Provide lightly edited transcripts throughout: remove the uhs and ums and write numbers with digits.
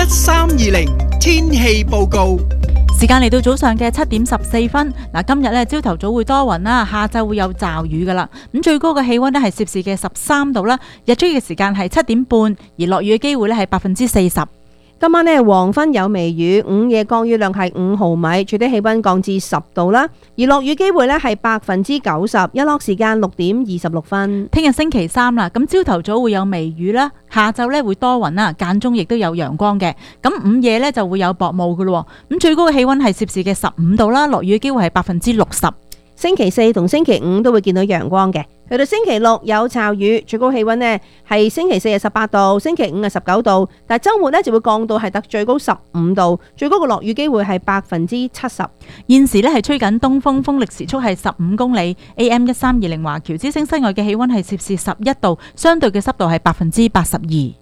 1320天氣報告。 時間嚟到早上嘅7點14分。嗱，今日咧朝頭早會多雲啦，下晝會有驟雨噶啦。咁最高嘅氣溫咧係攝氏嘅13度啦。日出嘅時間係7點半，而落雨嘅機會咧係40%。 今晚呢，黃昏有微雨，午夜降雨量係5毫米，最低氣溫降至10度啦。而落雨機會呢係90%，日落時間6點26分。 聽日星期三啦，咁朝頭早會有微雨啦，下晝咧會多雲啦，間中亦都有陽光嘅。咁午夜咧就會有薄霧噶咯。咁最高嘅氣溫係攝氏嘅15度啦，落雨嘅機會係60%。 星期四同星期五都會見到陽光嘅，去到星期六有驟雨，最高氣溫呢係星期四係18度，星期五係19度，但係週末呢就會降到係得最高15度，最高嘅落雨機會係70%。 現時呢係吹緊東風，風力時速係15公里。AM 1320華僑之聲室外嘅氣溫係攝氏11度，相對嘅濕度係82%。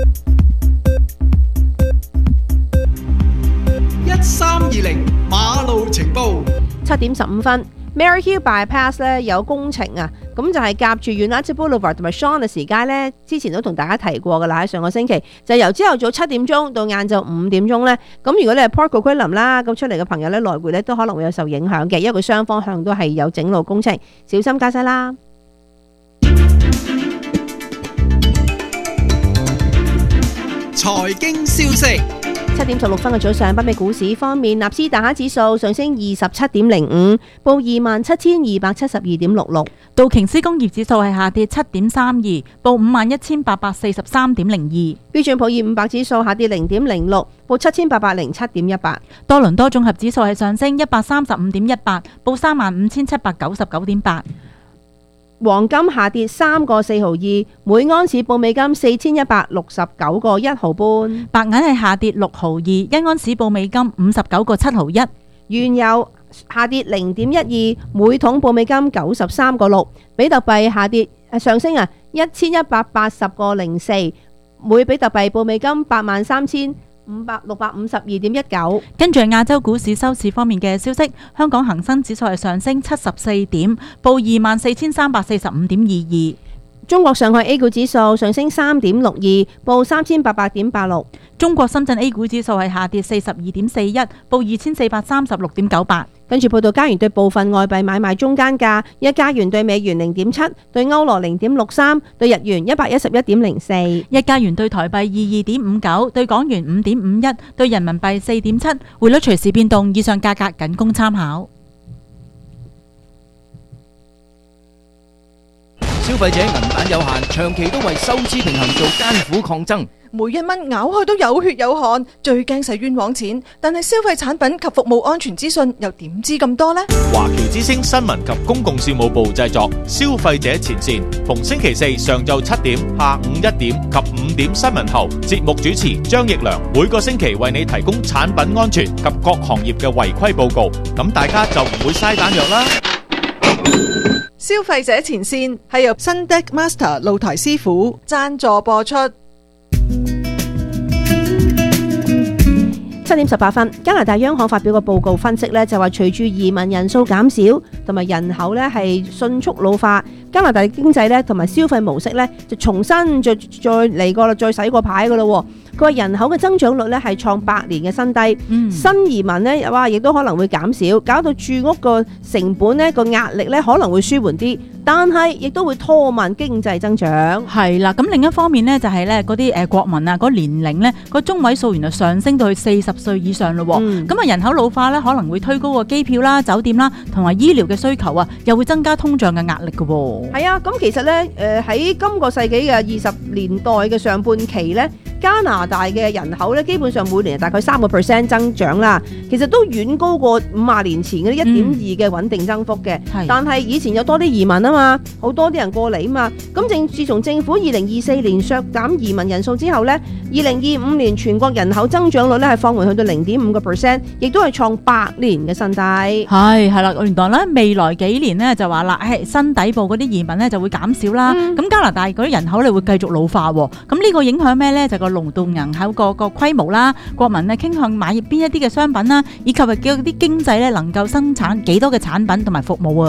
1320馬路情報。 7點15分。Maryhill Bypass 咧有工程啊，咁就係夾住 United Boulevard 同埋 Shaughnessy 街咧，之前都同大家提過噶啦，喺上個星期就由朝頭早7點鐘到晏晝5點鐘咧，咁如果你係 Port Coquitlam 啦，咁出嚟嘅朋友咧來回咧都可能會有受影響嘅，因為佢雙方向都係有整路工程，小心駕駛啦。 財經消息。 7點16分嘅早上，北美股市方面，納斯達克指數上升27.05，報27,272.66。 道瓊斯工業指數係下跌7.32，報51,843.02。 標準普爾500指數下跌0.06，報7,807.18。 多倫多綜合指數係上升135.18，報35,799.8。 黃金下跌3個4毫2，每安士報美金4169個1毫半。 白銀係下跌6毫2，一安士報美金59個7毫1。 原油下跌0.12，每桶報美金93個6。比特幣下跌上升1180個04，每比特幣報美金83,652.19。 跟住亞洲股市收市方面嘅消息，香港恒生指數係上升74點，報24,345.22。 中國上海 A 股指數上升3.62，報3800.86。 中國深圳 A 股指數係下跌42.41，報2436.98。跟住報道加元對部分外幣買賣中間價：一加元對美元0.7，對歐羅0.63，對日元111.04，一加元對台幣22.59，對港元5.51，對人民幣4.7。匯率隨時變動，以上價格僅供參考。 消費者銀彈有限，長期都為收支平衡做艱苦抗爭。 每一蚊咬開都有血有汗，最驚使冤枉錢。但係消費產品及服務安全資訊又點知咁多呢？ 華僑之聲新聞及公共事務部製作，消費者前線，逢星期四上晝7點、下午1點及5點新聞後，節目主持張奕良每個星期為你提供產品安全及各行業嘅違規報告，咁大家就唔會嘥彈藥啦。 消費者前線係由新 Deck Master 露台師傅贊助播出。 7點18分，加拿大央行發表個報告分析呢，就話隨住移民人數減少同埋人口呢係迅速老化，加拿大經濟呢同埋消費模式呢就重新再嚟過啦，再洗過牌噶咯。佢話人口嘅增長率呢係創100年嘅新低，新移民呢哇亦都可能會減少，搞到住屋個成本呢個壓力呢可能會舒緩啲，但係亦都會拖慢經濟增長。 係啦，咁另一方面呢，就係呢嗰啲國民啊，嗰年齡呢個中位數原來上升到去40歲以上咯。咁啊人口老化呢可能會推高個機票啦、酒店啦同埋醫療嘅需求啊，又會增加通脹嘅壓力嘅。 係啊，咁其實呢喺今個世紀嘅20年代嘅上半期呢，加拿大嘅人口咧，基本上每年大概3% 增長啦，其實都遠高過50年前嗰啲1.2嘅穩定增幅嘅。但係以前有多啲移民啊嘛，好多啲人過嚟啊嘛。咁自從政府2024年削減移民人數之後呢，2025年全國人口增長率咧係放緩去到0.5%，亦都係創100年嘅新低。 係啦，原來咧未來幾年呢就話啦，新底部嗰啲移民咧就會減少啦。咁加拿大嗰啲人口咧會繼續老化喎。咁呢個影響咩呢？就個勞動人口個規模啦，國民咧傾向買邊一啲嘅商品啦，以及係叫啲經濟咧能夠生產幾多嘅產品同埋服務啊。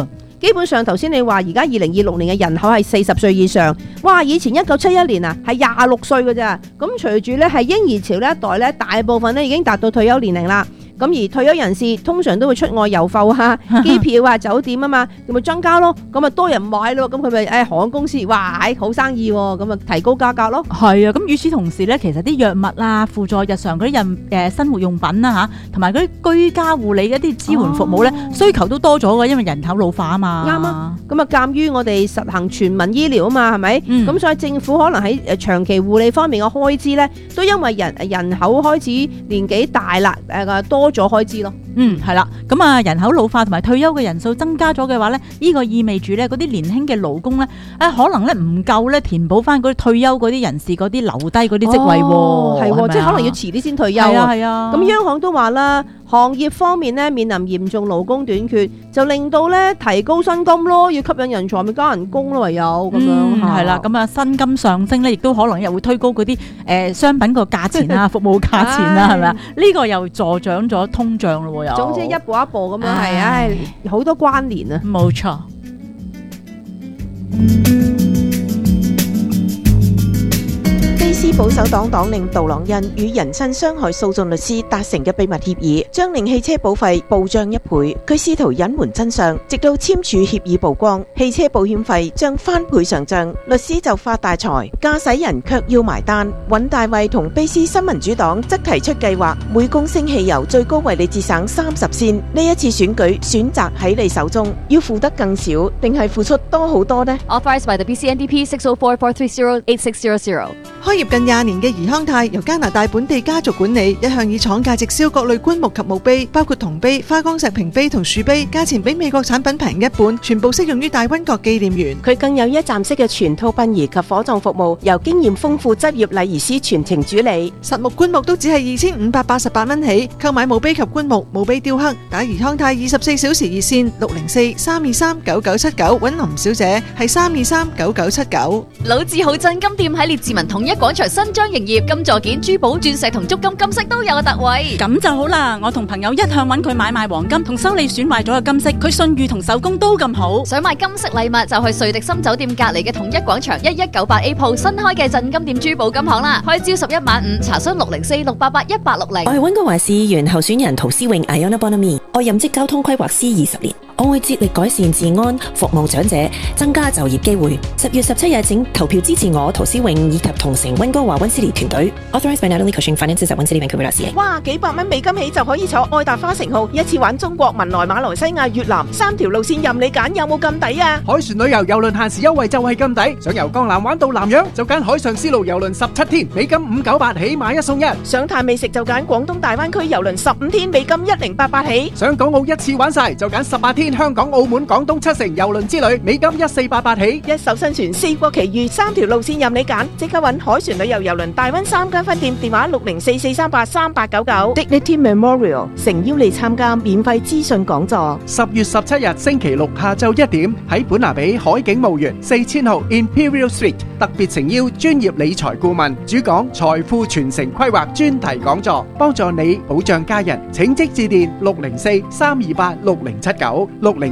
基本上頭先你話而家2026年嘅人口係40歲以上，哇！以前1971年啊係26歲㗎咋，咁隨住咧係嬰兒潮呢一代咧，大部分咧已經達到退休年齡啦。咁而退休人士通常都會出外遊埠啊、機票啊、酒店啊嘛，咁咪增加咯，咁啊多人買咯，咁佢咪航空公司哇好生意喎，咁啊提高價格咯。 係啊，咁與此同時咧，其實啲藥物啊、輔助日常嗰啲生活用品啊同埋嗰啲居家護理嘅一啲支援服務咧，需求都多咗嘅，因為人口老化啊嘛。 啱啊，咁啊鑑於我哋實行全民醫療啊嘛，係咪？咁所以政府可能喺長期護理方面嘅開支咧，都因為人口開始年紀大啦，多咗開支咯。 係啦，咁啊人口老化同埋退休嘅人數增加咗嘅話咧，呢個意味住咧嗰啲年輕嘅勞工咧，可能咧唔夠咧填補翻嗰啲退休嗰啲人士嗰啲留低嗰啲職位喎。係即係可能要遲啲先退休。 係啊。 咁央行都話啦，行業方面咧面臨嚴重勞工短缺，就令到咧提高薪金咯，要吸引人才咪加人工咯，唯有咁樣。 係啦，咁啊薪金上升咧，亦都可能又會推高嗰啲商品個價錢啊、服務價錢啊，係咪啊？呢個又助長咗通脹咯，又。 總之一步一步咁樣係，好多關聯啊。 冇錯。 卑斯保守黨黨領杜朗恩與人身傷害訴訟律師達成嘅秘密協議，將令汽車保費暴漲1倍。佢試圖隱瞞真相，直到簽署協議曝光，汽車保險費將翻倍上漲，律師就發大財，駕駛人卻要埋單。尹大衛同卑斯新民主黨則提出計劃，每公升汽油最高為你節省30仙。呢一次選舉選擇喺你手中，要付得更少，定係付出多好多呢？ Authorized by the BC-NDP 604-430-8600。 開業近20年嘅怡康泰由加拿大本地家族管理，一向以廠價直銷各類棺木及墓碑，包括銅碑、花崗石屏碑同樹碑，價錢比美國產品平一半，全部適用於大溫國紀念園。 佢更有一站式嘅全套殯儀及火葬服務，由經驗豐富執業禮儀師全程主理。 實木棺木都只係2588蚊起，購買墓碑及棺木、墓碑雕刻，打怡康泰24小時熱線604-323-9979，揾林小姐係323-9979。 老字號振金店喺列治文統一廣場新張營業，金座件、珠寶、鑽石同足金金飾都有特惠。 咁就好啦，我同朋友一向揾佢買賣黃金同修理損壞咗嘅金飾，佢信譽同手工都咁好。 想買金飾禮物就去瑞迪森酒店隔離嘅統一廣場1198A 鋪新開嘅振金店珠寶金行啦，開朝11晚5，查詢604-688-1860。 我係溫哥華市議員候選人陶思穎 Iona Bonamy， 我任職交通規劃師20年。我會致力改善治安，服務長者，增加就業機會。10月17日請投票支持我陶思穎以及同城溫哥華溫斯利團隊。Authorized by Natalie Cushing Finances at Winsley Vancouver.ca。哇，幾百蚊美金起就可以坐愛達花城號，一次玩中國、文萊、馬來西亞、越南3條路線任你揀，有冇咁抵啊？ 海船旅遊郵輪限時優惠就係咁抵，想由江南玩到南洋就揀海上絲路郵輪17天，美金598起，買1送1。 想嘆美食就揀廣東大灣區郵輪15天，美金1088起。 想港澳一次玩晒就揀18天香港、澳門、廣東7城郵輪之旅，美金1488起。 一艘新船4國奇遇3條路線任你揀，即刻揾海船旅遊郵輪大灣3間分店，電話604-438-3899。Dignity Memorial 誠邀你參加免費資訊講座。 10月17日星期六下晝1點喺本拿比海景墓園4000號 Imperial Street， 特別誠邀專業理財顧問主講財富傳承規劃專題講座，幫助你保障家人。請即致電604-328-6079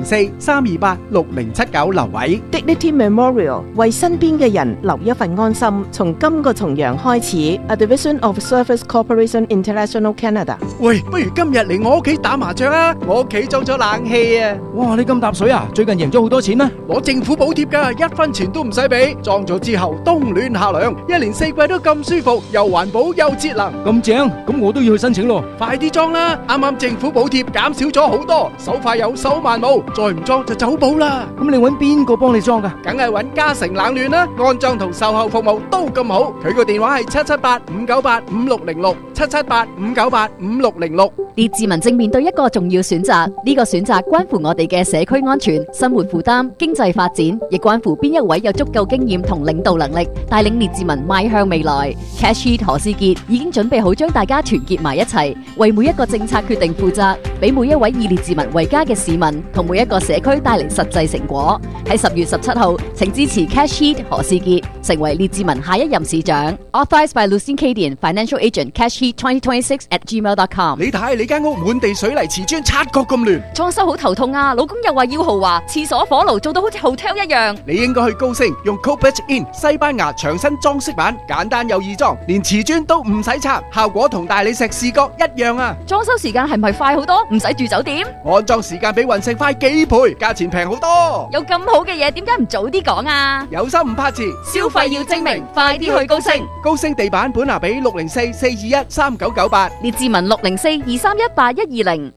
604-328-6079留位。 Dignity Memorial 為身邊嘅人留一份安心，從今個重陽開始。A Division of Service Corporation International Canada。 喂，不如今日嚟我屋企打麻將啊！我屋企裝咗冷氣啊！ 哇，你咁搭水啊？最近贏咗好多錢咩？ 攞政府補貼㗎，1分錢都唔使俾。裝咗之後冬暖夏涼，一年4季都咁舒服，又環保又節能。 咁正，咁我都要去申請咯。 快啲裝啦！啱啱政府補貼減少咗好多，手快有手慢冇，再唔裝就走寶啦。 咁你揾邊個幫你裝㗎？ 梗係揾嘉誠冷暖啦，安裝同售後服務都咁好。佢個電話係778-598-5606 778-598-5606。 列治文正面對一個重要選擇，呢個選擇關乎我哋嘅社區安全、生活負擔、經濟發展，亦關乎邊一位有足夠經驗同領導能力，帶領列治文邁向未來。Cash Heat 何思傑已經準備好將大家團結埋一齊，為每一個政策決定負責。 俾每一位以列治文為家嘅市民同每一個社區帶嚟實際成果。喺10月17號，請支持 Cash Heat 何士傑成為列治文下一任市長。Authorized by Lucien Cadian Financial Agent Cash Heat 2026@gmail.com。 你睇你間屋滿地水泥瓷磚，察覺咁亂， 裝修好頭痛啊！老公又話要豪華，廁所火爐做到好似 hotel 一樣。 你應該去高升用 Cobalt In 西班牙牆身裝飾板，簡單又易裝，連瓷磚都唔使拆，效果同大理石視覺一樣啊！ 裝修時間係咪快好多？唔使住酒店？ 安裝時間比雲石快幾倍，價錢平好多。 有咁好嘅嘢，點解唔早啲講啊？ 有心唔怕遲， 消費要精明，快啲去高升。 高升地板本拿比604-421-3998， 列治文604-231-8120。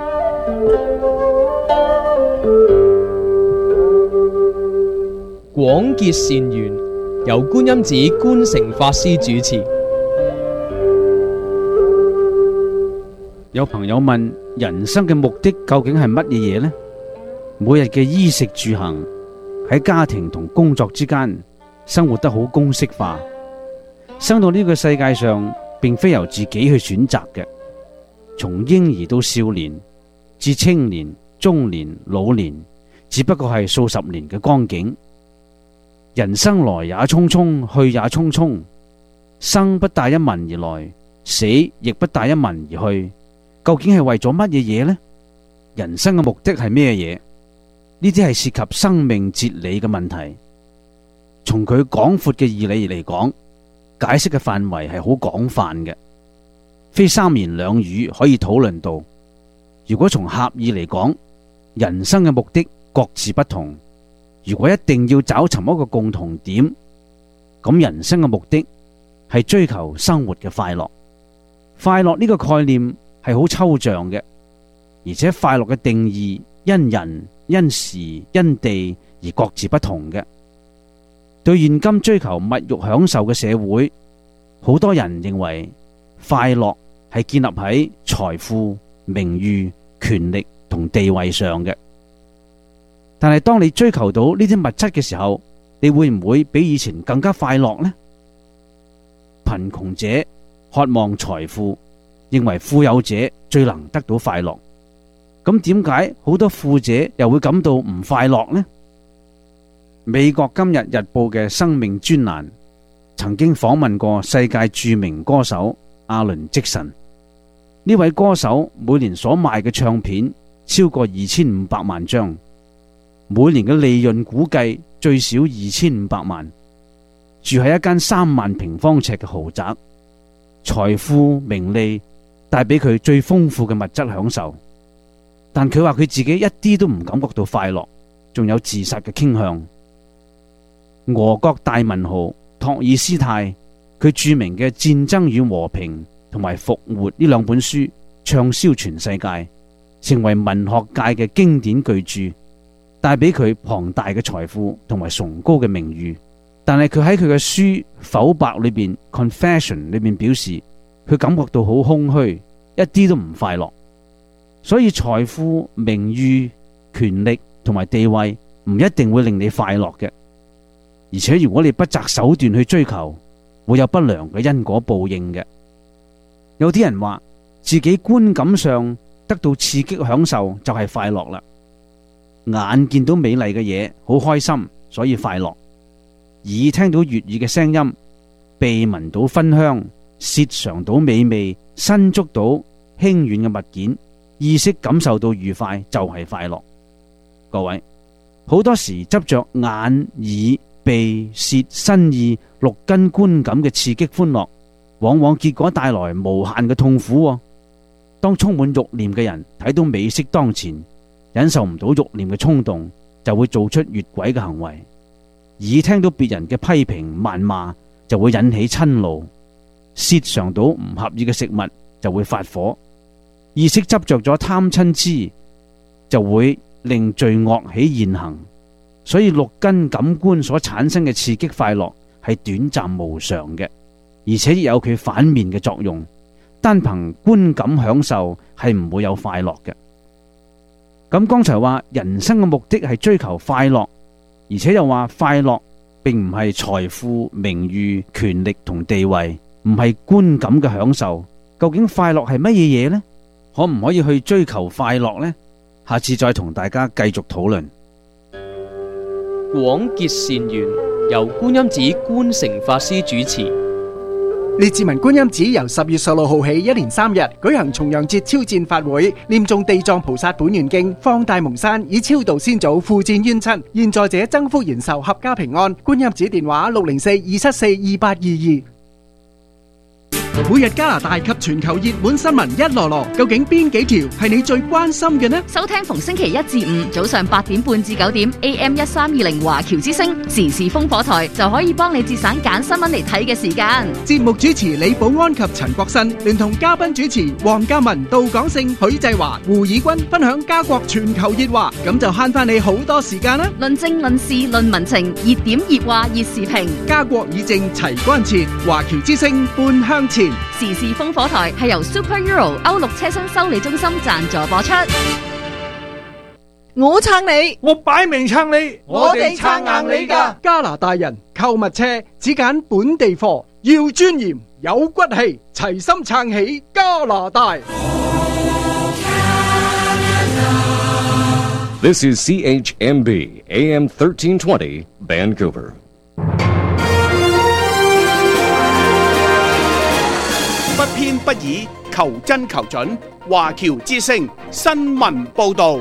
廣結善緣，由觀音寺觀誠法師主持。 有朋友問：人生嘅目的究竟係乜嘢嘢呢？每日嘅衣食住行，喺家庭同工作之間，生活得好公式化。生到呢個世界上，並非由自己去選擇嘅。從嬰兒到少年，至青年、中年、老年，只不過係數十年嘅光景。人生來也匆匆，去也匆匆。生不帶一文而來，死亦不帶一文而去。究竟係為咗乜嘢嘢呢？人生嘅目的係咩嘢？呢啲係涉及生命哲理嘅問題。從佢廣闊嘅義理嚟講，解釋嘅範圍係好廣泛嘅，非三言兩語可以討論到。如果從狹義嚟講，人生嘅目的各自不同。如果一定要找尋一個共同點，咁人生嘅目的係追求生活嘅快樂。快樂呢個概念係好抽象嘅，而且快樂嘅定義因人、因時、因地而各自不同嘅。對現今追求物欲享受嘅社會，好多人認為快樂係建立喺財富、名譽、權力同地位上嘅。但係當你追求到呢啲物質嘅時候，你會唔會比以前更加快樂呢？貧窮者渴望財富，認為富有者最能得到快樂。咁點解好多富者又會感到唔快樂呢？美國今日日報嘅生命專欄曾經訪問過世界著名歌手阿倫積臣。呢位歌手每年所賣嘅唱片超過2500萬張，每年嘅利潤估計最少2500萬，住喺一間3萬平方尺嘅豪宅，財富名利帶俾佢最豐富嘅物質享受。但佢話佢自己一啲都唔感覺到快樂，仲有自殺嘅傾向。俄國大文豪托爾斯泰，佢著名嘅《戰爭與和平》同埋《復活》呢兩本書暢銷全世界，成為文學界嘅經典巨著，帶俾佢龐大嘅財富同埋崇高嘅名譽。但係佢喺佢嘅書剖白裏邊 Confession 裏邊表示，佢感覺到好空虛，一啲都唔快樂。所以財富、名譽、權力同埋地位唔一定會令你快樂嘅，而且如果你不擇手段去追求，會有不良嘅因果報應嘅。有啲人話自己觀感上得到刺激享受就係快樂啦，眼見到美麗嘅嘢好開心，所以快樂；耳聽到悅耳嘅聲音，鼻聞到芬香，舌嘗到美味，身觸到輕軟嘅物件，意識感受到愉快就係快樂。各位，好多時執着眼、耳、鼻、舌、身意六根觀感嘅刺激歡樂，往往結果帶來無限嘅痛苦。當充滿慾念嘅人睇到美色當前，忍受唔到慾念嘅衝動，就會做出越軌嘅行為；耳聽到別人嘅批評謾罵，就會引起嗔怒；舌嘗到唔合意嘅食物，就會發火；意識執着咗貪嗔痴，就會令罪惡起現行。所以六根感官所產生嘅刺激快樂係短暫無常嘅，而且亦有佢反面嘅作用。單憑觀感享受係唔會有快樂嘅。咁剛才話人生嘅目的係追求快樂，而且又話快樂並唔係財富、名譽、權力同地位，唔係觀感嘅享受。究竟快樂係乜嘢嘢呢？ 可唔可以去追求快樂呢？下次再同大家繼續討論。 廣結善緣，由觀音寺觀誠法師主持。 列治文觀音寺由10月16號起一連3日舉行重陽節超薦法會，念誦地藏菩薩本願經，放大蒙山，以超度先祖，負戰冤親，現在者增福延壽，合家平安。觀音寺電話604-274-2822。每日加拿大及全球熱門新聞一籮籮，究竟邊幾條係你最關心嘅呢？ 收聽逢星期1至5早上8點半至9點 AM 1320華僑之聲時事烽火台就可以幫你節省揀新聞嚟睇嘅時間。 節目主持李寶安及陳國新聯同嘉賓主持黃嘉文、杜廣勝、許濟華、胡以軍分享家國全球熱話，咁就慳翻你好多時間啦！ 論政論事論民情，熱點熱話熱時評， 家國議政齊關切，華僑之聲半向前。 時事烽火台係由 Super Euro 歐陸車身修理中心贊助播出。 我撐你， 我擺明撐你， 我哋撐硬你㗎。 加拿大人購物車只揀本地貨，要尊嚴有骨氣，齊心撐起加拿大。 This is CHMB AM 1320 Vancouver。 不偏不倚，求真求準。華僑之聲新聞報導。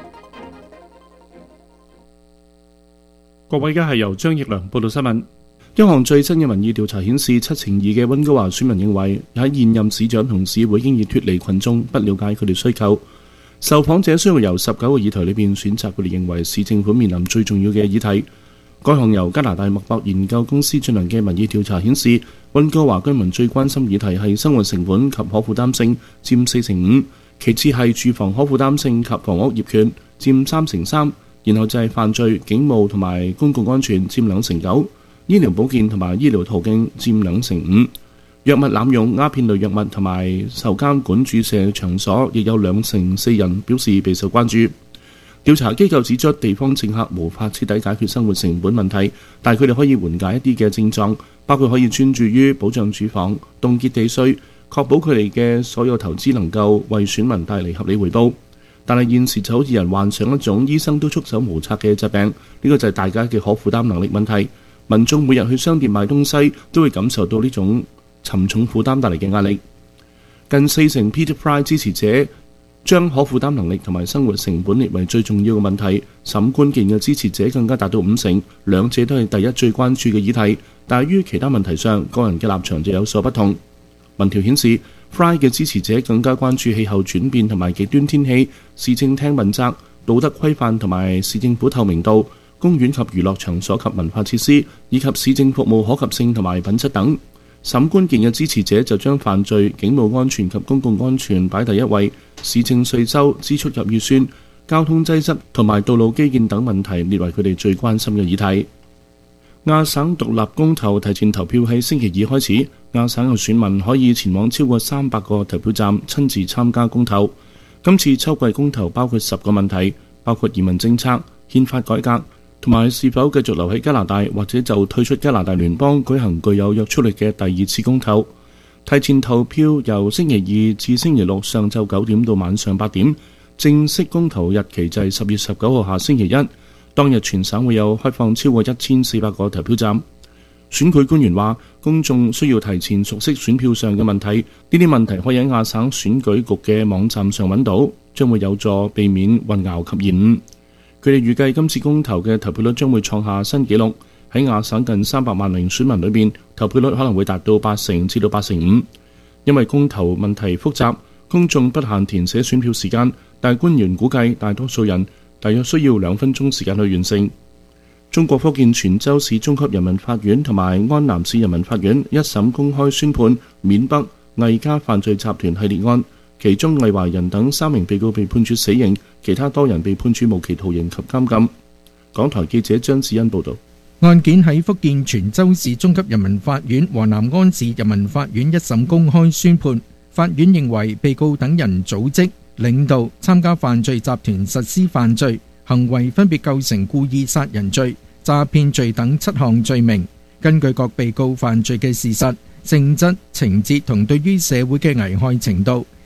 各位，而家係由張奕良報道新聞。一項最新嘅民意調查顯示，7成2嘅溫哥華選民認為喺現任市長同市會經已脫離群眾，不了解佢哋需求。受訪者需要由19個議題裏邊選擇佢哋認為市政府面臨最重要嘅議題。該項由加拿大麥博研究公司進行嘅民意調查顯示，溫哥華居民最關心議題係生活成本及可負擔性，佔4成5，其次係住房可負擔性及房屋業權，佔3成3，然後就係犯罪、警務同埋公共安全，佔2成9，醫療保健同埋醫療途徑佔2成5，藥物濫用、鴉片類藥物同埋受監管注射場所亦有2成4人表示備受關注。調查機構指出，地方政客無法徹底解決生活成本問題，但佢哋可以緩解一啲嘅症狀，包括可以專注於保障住房、凍結地稅，確保佢哋嘅所有投資能夠為選民帶嚟合理回報。但係現時就好似人患上一種醫生都束手無策嘅疾病，呢個就係大家嘅可負擔能力問題。民眾每日去商店買東西都會感受到呢種沉重負擔帶嚟嘅壓力。近4成 Peter Fry 支持者將可負擔能力同埋生活成本列為最重要嘅問題，審關鍵嘅支持者更加達到5成，兩者都係第一最關注嘅議題。但係於其他問題上，個人嘅立場就有所不同。民調顯示 ，Fry 嘅支持者更加關注氣候轉變同埋極端天氣、市政廳問責、道德規範同埋市政府透明度、公園及娛樂場所及文化設施，以及市政服務可及性同埋品質等。審關鍵嘅支持者就將犯罪、警務安全及公共安全擺第一位，市政稅收、支出及預算、交通擠塞同埋道路基建等問題列為佢哋最關心嘅議題。亞省獨立公投提前投票喺星期2開始，亞省嘅選民可以前往超過300個投票站親自參加公投。今次秋季公投包括10個問題，包括移民政策、憲法改革同埋是否繼續留喺加拿大或者就退出加拿大聯邦舉行具有約束力嘅第2次公投。提前投票由星期2至星期6上晝9點到晚上8點，正式公投日期就係10月19號下星期1。當日全省會有開放超過1400個投票站。選舉官員話，公眾需要提前熟悉選票上嘅問題，呢啲問題可以喺亞省選舉局嘅網站上揾到，將會有助避免混淆及延誤。佢哋預計今次公投嘅投票率將會創下新紀錄，喺亞省近300萬名選民裏邊，投票率可能會達到8成至到8成5。因為公投問題複雜，公眾不限填寫選票時間，但係官員估計大多數人大約需要2分鐘時間去完成。中國福建泉州市中級人民法院同埋安南市人民法院一審公開宣判緬北魏家犯罪集團系列案，其中魏懷仁等3名被告被判處死刑，其他多人被判處無期徒刑及監禁。港台記者張子欣報道。 案件喺福建泉州市中級人民法院和南安市人民法院一審公開宣判，法院認為被告等人組織、領導、參加犯罪集團實施犯罪行為，分別構成故意殺人罪、詐騙罪等7項罪名。根據各被告犯罪嘅事實、性質、情節同對於社會嘅危害程度，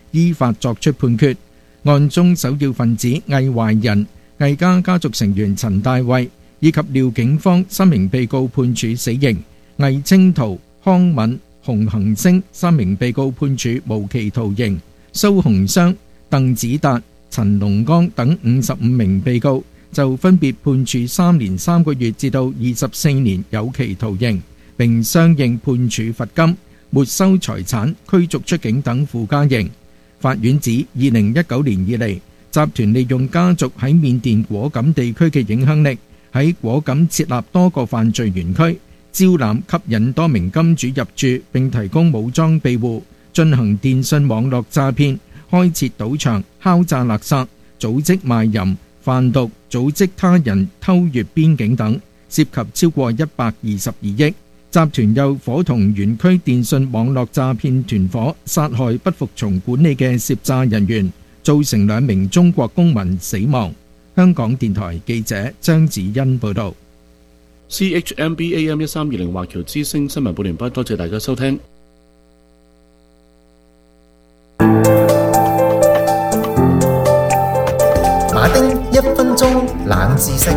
依法作出判決。案中首要分子魏懷仁、魏家家族成員陳大衛以及廖景芳3名被告判處死刑，魏清濤、康敏、洪恒星3名被告判處無期徒刑，蘇鴻湘、鄧子達、陳龍剛等55名被告就分別判處3年3個月至到24年有期徒刑，並相應判處罰金、沒收財產、驅逐出境等附加刑。法院指2019年以嚟，集團利用家族喺緬甸果敢地區嘅影響力，喺果敢設立多個犯罪園區，招攬吸引多名金主入住，並提供武裝庇護，進行電信網絡詐騙，開設賭場、敲詐勒索、組織賣淫、販毒、組織他人偷越邊境等，涉及超過122億。集團又伙同園區電信網絡詐騙團伙，殺害不服從管理嘅涉詐人員，造成2名中國公民死亡。香港電台記者張子欣報道。 CHMB AM 1320華僑之聲新聞報完畢，多謝大家收聽。 馬丁1分鐘冷知識。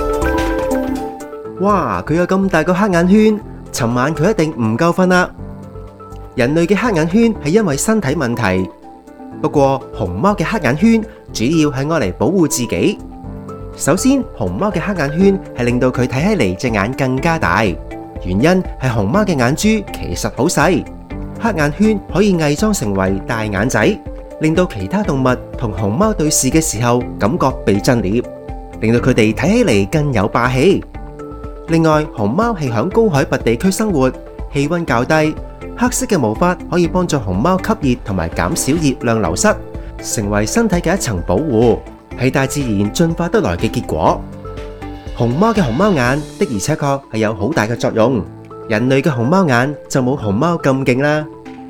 哇！佢有咁大個黑眼圈，尋晚佢一定唔夠瞓啦。人類嘅黑眼圈係因為身體問題，不過熊貓嘅黑眼圈主要係愛嚟保護自己。首先，熊貓嘅黑眼圈係令到佢睇起嚟隻眼更加大，原因係熊貓嘅眼珠其實好細，黑眼圈可以偽裝成為大眼仔，令到其他動物同熊貓對視嘅時候感覺被震懾，令到佢哋睇起嚟更有霸氣。另外，熊貓係響高海拔地區生活，氣溫較低，黑色嘅毛髮可以幫助熊貓吸熱同埋減少熱量流失，成為身體嘅一層保護，係大自然進化得來嘅結果。熊貓嘅熊貓眼的而且確係有好大嘅作用，人類嘅熊貓眼就冇熊貓咁勁啦。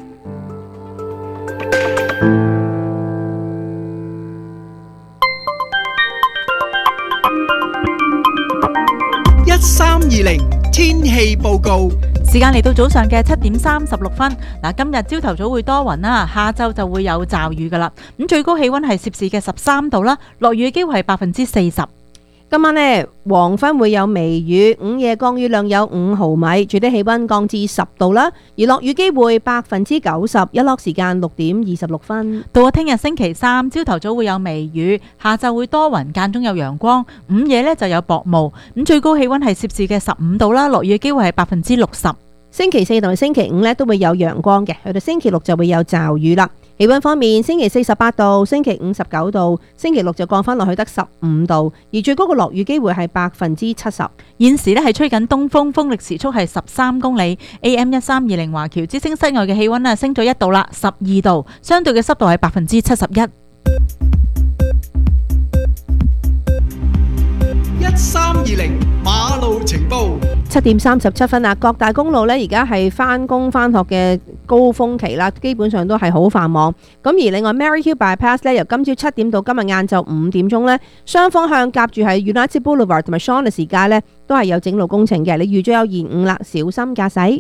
1320天氣報告。 時間嚟到早上嘅7點36分。嗱，今日朝頭早會多雲啦，下晝就會有驟雨噶啦。咁最高氣溫係攝氏嘅13度啦，落雨嘅機會係40%。今晚呢，黃昏會有微雨，午夜降雨量有5毫米，最低氣溫降至10度啦。而落雨機會90%，日落時間6點26分。到咗聽日星期三，朝頭早會有微雨，下晝會多雲，間中有陽光，午夜呢就有薄霧。咁最高氣溫係攝氏嘅15度啦，落雨嘅機會係60%。星期四同埋星期五呢都會有陽光嘅，去到星期六就會有驟雨啦。氣溫方面，星期四18度，星期五19度，星期六就降翻落去得15度，而最高嘅落雨機會係70%。現時呢係吹緊東風，風力時速係13公里。AM 1320華僑之聲室外嘅氣溫升咗1度啦，12度，相對嘅濕度係71%。 1320馬路情報。 7點37分啦，各大公路呢而家係返工返學嘅高峰期啦，基本上都係好繁忙。咁而另外 Maryhill Bypass 呢，由今朝7點到今日晏晝5點鐘呢，雙方向夾住係 United Boulevard 同埋 Shaughnessy 街呢，都係有整路工程嘅，你預咗有延誤啦，小心駕駛。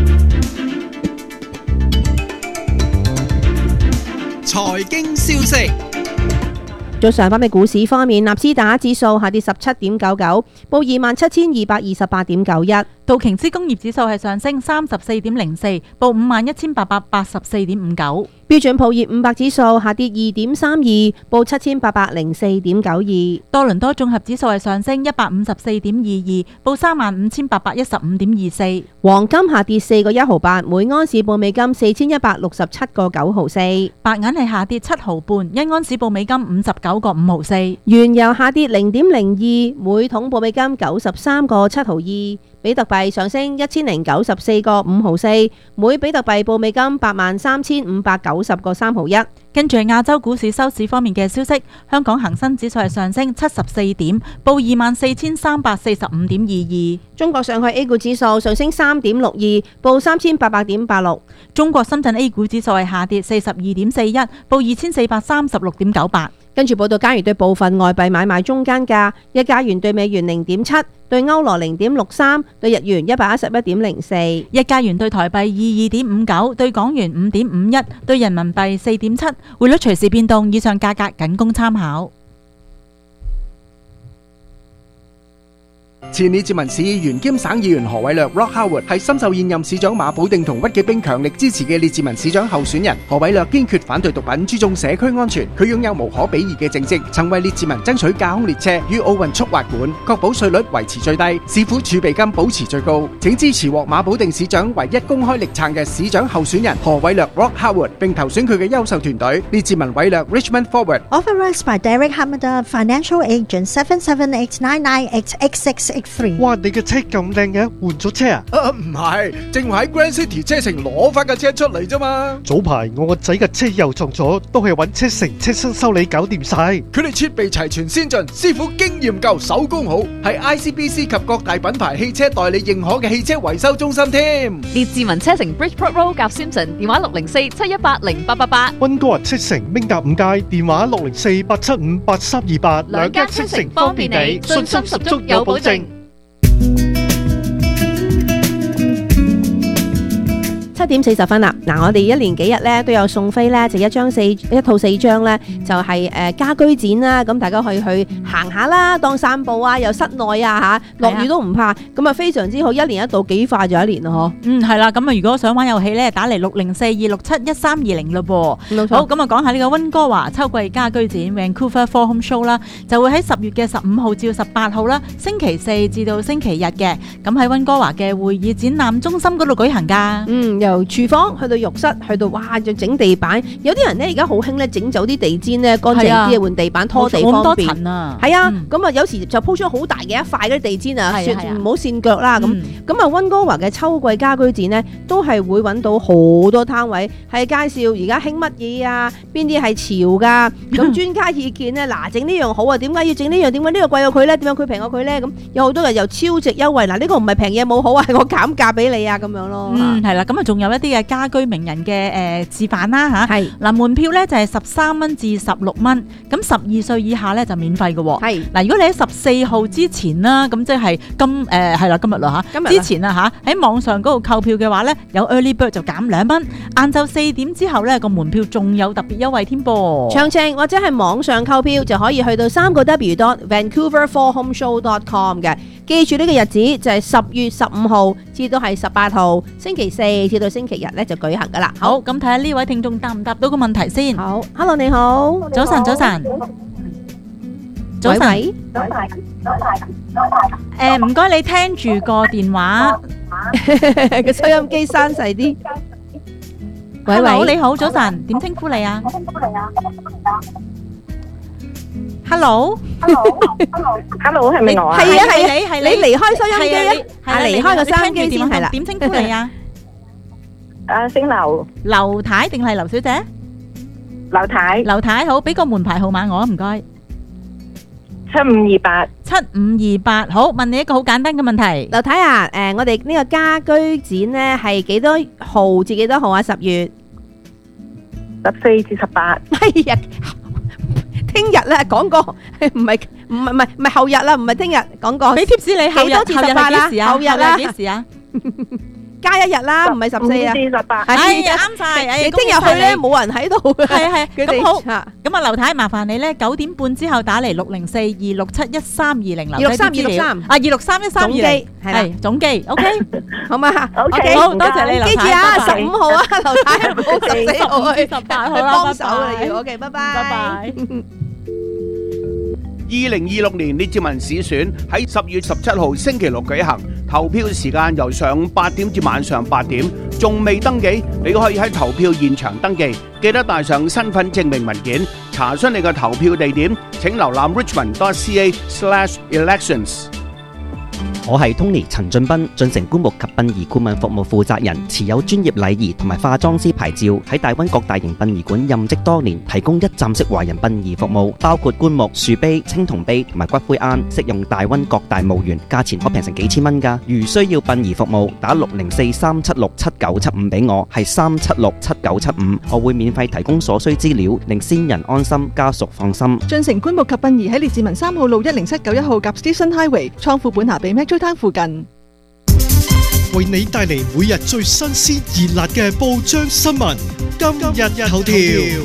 財經消息。 早上北美股市方面，納斯達克指數下跌17.99，報27,228.91。 道瓊斯工業指數係上升34.04，報51,884.59。 標準普爾500指數下跌2.32，報7,804.92。 多倫多綜合指數係上升154.22，報35,815.24。 黃金下跌4個1毫8，每安士報美金4,167個9毫4。 白銀係下跌7毫半，一安士報美金59個5毫4。 原油下跌0.02，每桶報美金93個7毫2。比特幣上升1094個5毫4，每比特幣報美金83,590個3毫1。 跟住亞洲股市收市方面嘅消息，香港恒生指數係上升74點，報24,345.22。 中國上海 A 股指數上升3.62，報3,800.86。 中國深圳 A 股指數係下跌42.41，報2436.98。 跟住報道，加元對部分外幣買賣中間價：一加元對美元0.7，對歐羅0.63，對日元111.04， 一加元對台幣22.59，對港元5.51，對人民幣4.7，匯率隨時變動，以上價格僅供參考。 前列治文市議員兼省議員何偉略 Rock Howard 係深受現任市長馬寶定同屈紀冰強力支持嘅列治文市長候選人。何偉略堅決反對毒品，注重社區安全。佢擁有無可比擬嘅政績，曾為列治文爭取架空列車與奧運速滑館，確保稅率維持最低，市府儲備金保持最高。請支持獲馬寶定市長唯一公開力撐嘅市長候選人何偉略 Rock Howard，並投選佢嘅優秀團隊列治文偉略 Richmond Forward。 Authorized by Derek Hamada, Financial Agent 77899886683。 哇！你嘅車咁靚嘅，換咗車啊？ 唔係，正喺 Grand City 車城攞翻架車出嚟啫嘛。 早排我個仔嘅車又撞咗，都係揾車城車身修理搞掂晒。 佢哋設備齊全先進，師傅經驗夠，手工好，係 ICBC 及各大品牌汽車代理認可嘅汽車維修中心添。 列治文車城 Bridgeport Road 夾 Simpson， 電話604-718-0888。 溫哥華車城明達5街，電話604-875-8328。 兩間車城方便你，信心十足有保證。 7點40分啦！嗱，我哋一連幾日咧都有送飛咧，就一套4張咧，就係家居展啦。咁大家可以去行下啦，當散步啊，又室內啊嚇，落雨都唔怕。咁啊非常之好，一年一度，幾快就一年咯嗬。 係啦，咁啊如果想玩遊戲咧，打嚟604-267-1320咯噃。 冇錯。 好，咁啊講下呢個溫哥華秋季家居展 Vancouver Fall Home Show 啦，就會喺10月嘅15號至18號啦，星期4至到星期日嘅。咁喺溫哥華嘅會議展覽中心嗰度舉行㗎。 由廚房去到浴室，去到哇，就整地板。有啲人咧而家好興咧，整走啲地氈咧，乾淨啲啊，換地板拖地方便。係啊，咁啊有時就鋪咗好大嘅一塊嗰啲地氈啊，唔好跣腳啦咁。咁啊溫哥華嘅秋季家居展咧，都係會揾到好多攤位，係介紹而家興乜嘢啊，邊啲係潮㗎。咁專家意見咧，嗱整呢樣好啊，點解要整呢樣？點解呢個貴過佢咧？點解佢平過佢咧？咁有好多人又超值優惠。嗱呢個唔係平嘢冇好啊，係我減價俾你啊咁樣咯。 係啦，咁啊仲有一啲嘅家居名人嘅示範啦嚇，係嗱門票咧就係13蚊至16蚊，咁12歲以下咧就免費嘅喎。係嗱，如果你喺14號之前啦，咁即係今日啦嚇，之前啊嚇喺網上嗰度購票嘅話咧，有 early bird 就減2蚊，晏晝4點之後咧個門票仲有特別優惠添噃。 詳情或者係網上購票就可以去到3W.VancouverFallHomeShow.com 嘅。記住呢個日子就係10月15號至到係18號，星期4至到星期日咧就舉行噶啦。 好，咁睇下呢位聽眾答唔答到個問題先。 好 ，Hello 你好， 早晨。唔該你聽住個電話， 個收音機閂細啲。 喂，你好，早晨，點稱呼你啊？Hello， 係咪我啊？ 係你離開收音機啊！離開個收音機先係啦。 點稱呼你啊？ 姓劉。 劉太定係劉小姐？ 劉太。 劉太好，俾個門牌號碼我啊，唔該。7528。好，問你一個好簡單嘅問題。 劉太啊，我哋呢個家居展咧係幾多號至幾多號啊？10月 14至18。 哎呀！聽日咧講過，唔係後日啦，唔係聽日講過。 俾貼士你，後日至18啦，後日啦， 幾時啊？ 加1日啦，唔係14啊。 5至18。 係啱晒。 你聽日去咧冇人喺度。 係。咁好。咁啊，劉太麻煩你咧9點半之後打嚟604-267-1320。 263-1320。 係總機。OK。 好嘛 ？OK。 好多謝你，劉太。 記住啊，15號啊，劉太，唔好14號去 18號去幫手啦要。OK，拜拜。 拜拜。 2026年列治文市選喺10月17號星期六舉行，投票時間由上午8點至晚上8點。仲未登記，你可以喺投票現場登記，記得帶上身份證明文件。查詢你嘅投票地點，請瀏覽 richmond.ca/elections。 我係 Tony 陳俊斌，進城棺木及殯儀顧問服務負責人，持有專業禮儀同埋化妝師牌照，喺大溫各大型殯儀館任職多年，提供一站式華人殯儀服務，包括棺木、樹碑、青銅碑同埋骨灰龕，適用大溫各大墓園，價錢可平成幾千蚊㗎。如需要殯儀服務，打604-376-7975俾我，係376-7975，我會免費提供所需資料，令先人安心，家屬放心。 進城棺木及殯儀喺列治文3號路10791號及 Station Highway 倉庫本拿比 Metro Town 附近， 為你帶嚟每日最新鮮熱辣嘅報章新聞。今日頭條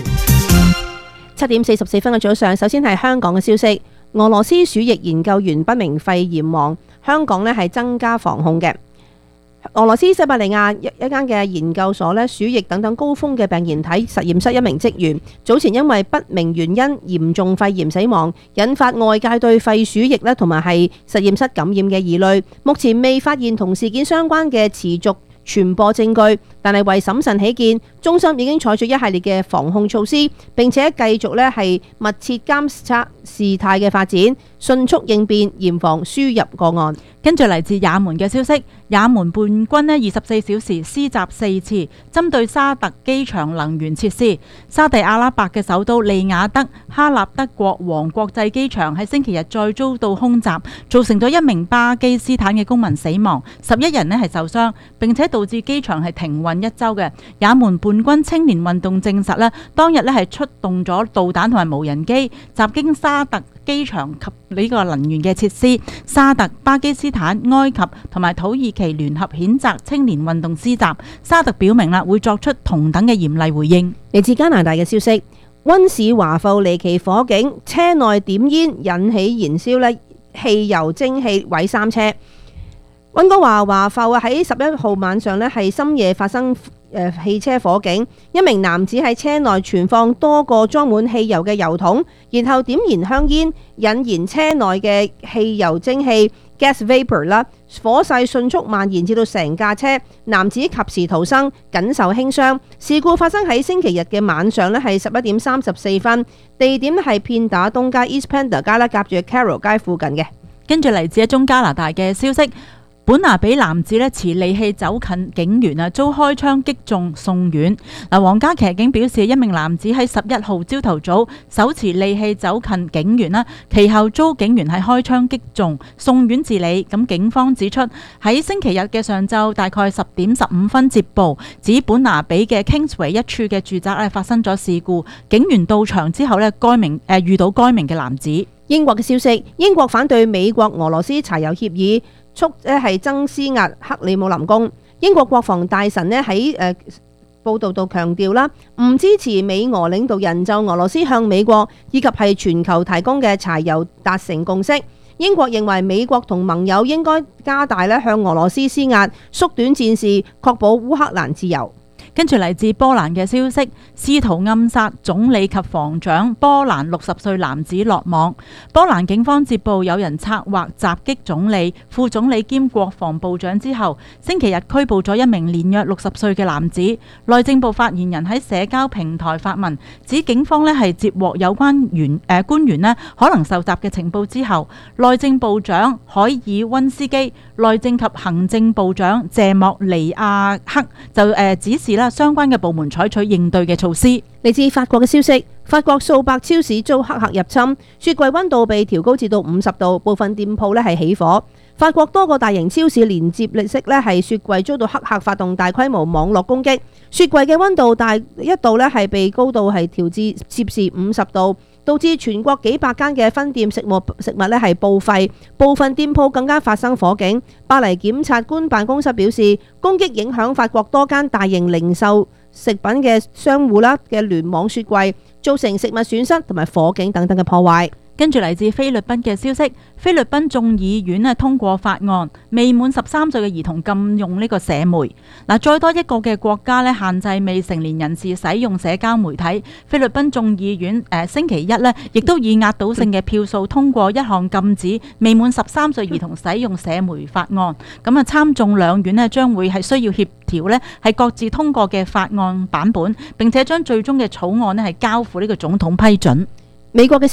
7點44分嘅早上，首先係香港嘅消息。俄羅斯鼠疫研究員不明肺炎亡，香港呢係增加防控嘅。俄羅斯西伯利亞一間嘅研究所呢，鼠疫等等高峰嘅病原體實驗室一名職員早前因為不明原因嚴重肺炎死亡，引發外界對肺鼠疫呢同埋係實驗室感染嘅疑慮。目前未發現同事件相關嘅持續傳播證據，但係為審慎起見，中心已經採取一系列嘅防控措施，並且繼續呢係密切監測事態嘅發展，迅速應變，嚴防輸入個案。跟住嚟自也門嘅消息，也門叛軍呢24小時施襲4次，針對沙特機場能源設施。沙地阿拉伯嘅首都利雅得哈納德國王國際機場喺星期日再遭到空襲，造成咗1名巴基斯坦嘅公民死亡，11人呢係受傷，並且導致機場係停運1週嘅。也門叛軍青年運動證實呢，當日呢係出動咗導彈同埋無人機襲擊沙特機場及呢個能源嘅設施。沙特、巴基斯坦、埃及同埋土耳其聯合譴責青年運動施襲，沙特表明啦會作出同等嘅嚴厲回應。嚟自加拿大嘅消息，溫市華埠離奇火警，車內點煙引起燃燒咧汽油蒸氣毀3車。溫哥華華埠喺11號晚上咧係深夜發生汽車火警，一名男子喺車內存放多個裝滿汽油嘅油桶，然後點燃香煙，引燃車內嘅汽油蒸氣 gas vapor 啦，火勢迅速蔓延至到成架車，男子及時逃生，僅受輕傷。事故發生喺星期日嘅晚上咧，係11點34分，地點係片打東街 East Pender 街啦，夾住 Carroll 街附近嘅。跟住嚟自一宗加拿大嘅消息。本拿比男子持利器走近警員遭開槍擊中送院。皇家騎警表示，一名男子喺11號朝頭早手持利器走近警員啦，其後遭警員係開槍擊中送院治理。咁警方指出，喺星期日嘅上晝大概10點15分接報，指本拿比嘅 Kingsway 一處嘅住宅發生咗事故，警員到場之後遇到該名嘅男子。英國嘅消息，英國反對美國俄羅斯柴油協議，促係增施壓克里姆林宮。英國國防大臣喺報道度強調啦，唔支持美俄領導人就俄羅斯向美國以及係全球提供嘅柴油達成共識。英國認為美國同盟友應該加大向俄羅斯施壓，縮短戰事，確保烏克蘭自由。跟住嚟自波蘭嘅消息，試圖暗殺總理及防長波蘭60歲男子落網。波蘭警方接報有人策劃襲擊總理、副總理兼國防部長之後，星期日拘捕咗一名年約60歲嘅男子。內政部發言人喺社交平台發文，指警方係接獲有關官員可能受襲嘅情報之後，內政部長海爾溫斯基、內政及行政部長謝莫尼亞克就指示相關嘅部門採取應對嘅措施。嚟自法國嘅消息，法國數百超市遭黑客入侵，雪櫃溫度被調高至到50度，部分店鋪係起火。法國多個大型超市連接式係雪櫃遭到黑客發動大規模網絡攻擊，雪櫃嘅溫度一度係被高度係調至攝氏50度，導致全國幾百間嘅分店食物係報廢，部分店鋪更加發生火警。巴黎檢察官辦公室表示，攻擊影響法國多間大型零售食品嘅商戶嘅聯網雪櫃，造成食物損失同埋火警等等嘅破壞。跟住嚟自菲律賓嘅消息，菲律賓眾議院通過法案，未滿13歲嘅兒童禁用呢個社媒。再多一個嘅國家限制未成年人士使用社交媒體。菲律賓眾議院星期一亦都以壓倒性嘅票數通過一項禁止未滿13歲兒童使用社媒法案。咁參眾兩院將會係需要協調係各自通過嘅法案版本，並且將最終嘅草案係交付呢個總統批准。美國嘅消息，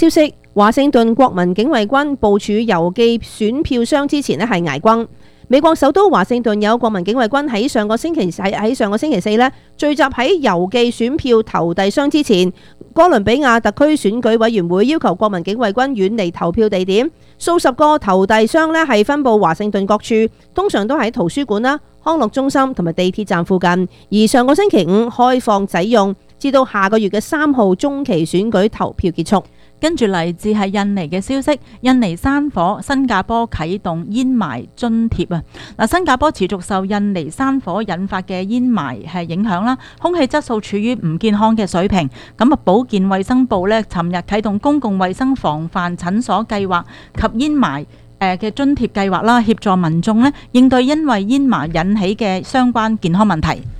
華盛頓國民警衛軍部署郵寄選票箱之前咧係挨轟。美國首都華盛頓有國民警衛軍喺上個星期四咧聚集喺郵寄選票投遞箱之前。哥倫比亞特區選舉委員會要求國民警衛軍遠離投票地點，數十個投遞箱咧係分佈華盛頓各處，通常都喺圖書館啦、康樂中心同埋地鐵站附近。而上個星期五開放使用，至到下個月嘅3號中期選舉投票結束。 跟住嚟自係印尼嘅消息，印尼山火，新加坡啟動煙霾津貼啊！嗱，新加坡持續受印尼山火引發嘅煙霾係影響啦，空氣質素處於唔健康嘅水平。咁啊，保健衛生部呢，尋日啟動公共衛生防範診所計劃及煙霾嘅津貼計劃啦，協助民眾呢應對因為煙霾引起嘅相關健康問題。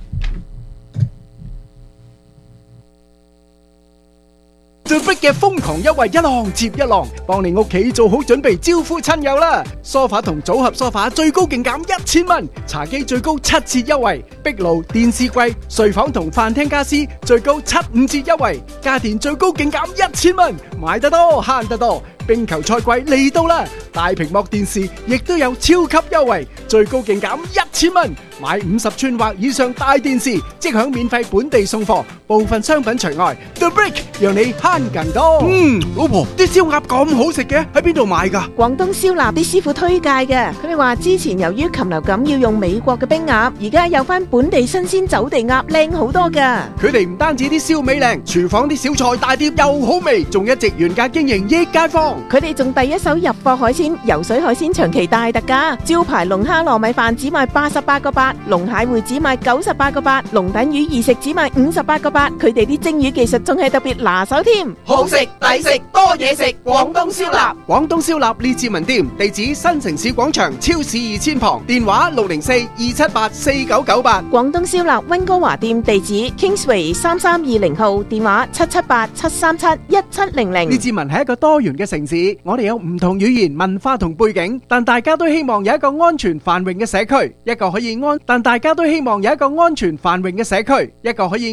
The Brick 嘅瘋狂優惠一浪接一浪，幫你屋企做好準備招呼親友啦！梳化同組合梳化最高勁減1000蚊，茶几最高7折優惠，壁爐、電視櫃、睡房同飯廳家私最高75折優惠，家電最高勁減1000蚊，買得多慳得多。冰球賽季嚟到啦，大屏幕電視亦都有超級優惠，最高勁減1000蚊，買50寸或以上大電視即享免費本地送貨，部分商品除外。The Brick 讓你慳更多。 老婆，啲燒鴨咁好食嘅，喺邊度買㗎？ 廣東燒臘啲師傅推介嘅，佢哋話之前由於禽流感要用美國嘅冰鴨，而家有翻本地新鮮走地鴨，靚好多㗎。 佢哋唔單止啲燒味靚，廚房啲小菜大碟又好味，仲一直原價經營益街坊。 佢哋仲第一手入貨海鮮，游水海鮮長期大特價，招牌龍蝦糯米飯只賣88個8，龍蟹會只賣98個8，龍躉魚二食只賣58個8。佢哋啲蒸魚技術仲係特別拿手添， 好食抵食多嘢食，廣東燒臘。廣東燒臘列治文店，地址新城市廣場超市2000旁，電話604-278-4998。 廣東燒臘溫哥華店地址 Kingsway 3320號，電話778-737-1700。 列治文係一個多元嘅城市，我哋有唔同語言、文化同背景，但大家都希望有一個安全繁榮嘅社區，一個可以